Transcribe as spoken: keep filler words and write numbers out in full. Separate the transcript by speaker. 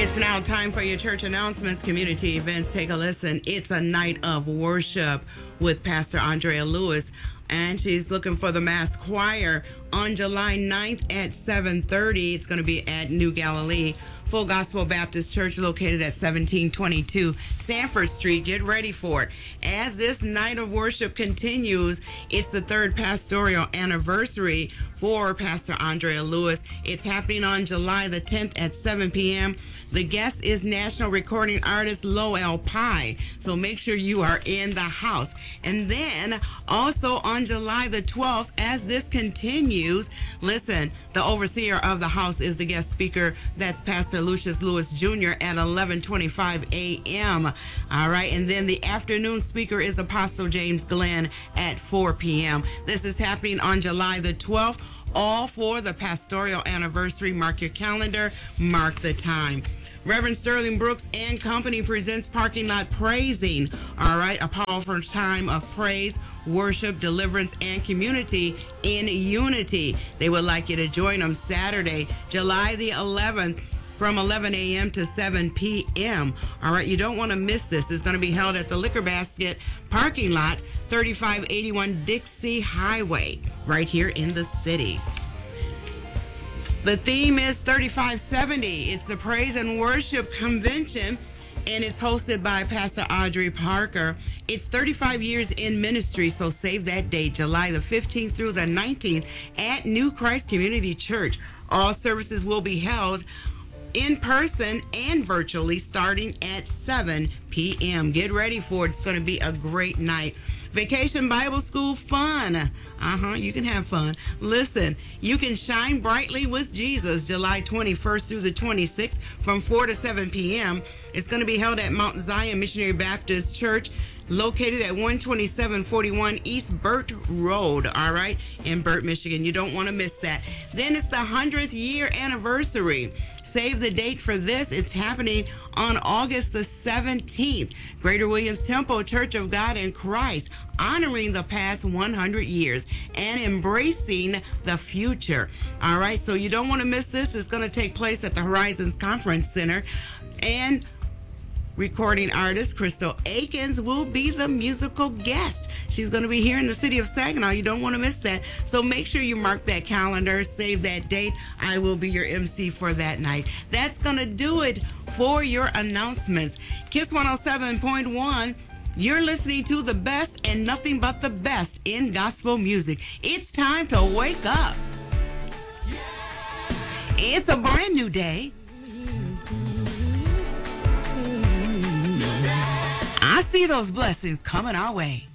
Speaker 1: It's now time for your church announcements, community events. Take a listen. It's a night of worship with Pastor Andrea Lewis, and she's looking for the mass choir on July ninth at seven thirty. It's going to be at New Galilee Full Gospel Baptist Church, located at seventeen twenty-two Sanford Street. Get ready for it. As this night of worship continues, it's the third pastoral anniversary for Pastor Andrea Lewis. It's happening on July the tenth at seven p.m. The guest is national recording artist Lowell Pye, so make sure you are in the house. And then also on July the twelfth, as this continues, listen, the overseer of the house is the guest speaker. That's Pastor Lucius Lewis Junior at eleven twenty-five a.m. All right, and then the afternoon speaker is Apostle James Glenn at four p.m. This is happening on July the twelfth, all for the pastoral anniversary. Mark your calendar, mark the time. Reverend Sterling Brooks and Company presents Parking Lot Praising. All right, a powerful time of praise, worship, deliverance, and community in unity. They would like you to join them Saturday, July the eleventh, from eleven a.m. to seven p.m. All right, you don't want to miss this. It's going to be held at the Liquor Basket parking lot, thirty-five eighty-one Dixie Highway, right here in the city. The theme is thirty-five seventy. It's the Praise and Worship Convention, and it's hosted by Pastor Audrey Parker. It's thirty-five years in ministry, so save that date, July the fifteenth through the nineteenth at New Christ Community Church. All services will be held in person and virtually starting at seven p.m. Get ready for it. It's going to be a great night. Vacation Bible School fun. Uh-huh, you can have fun. Listen, you can shine brightly with Jesus, July twenty-first through the twenty-sixth from four to seven p.m. It's going to be held at Mount Zion Missionary Baptist Church, located at one twenty-seven forty-one East Burt Road, all right, in Burt, Michigan. You don't want to miss that. Then it's the hundredth year anniversary. Save the date for this. It's happening on August the seventeenth. Greater Williams Temple Church of God in Christ, honoring the past one hundred years and embracing the future. All right, so you don't want to miss this. It's going to take place at the Horizons Conference Center, and recording artist Crystal Akins will be the musical guest. She's going to be here in the city of Saginaw. You don't want to miss that. So make sure you mark that calendar, save that date. I will be your M C for that night. That's going to do it for your announcements. Kiss one oh seven point one. You're listening to the best and nothing but the best in gospel music. It's time to wake up. It's a brand new day. I see those blessings coming our way.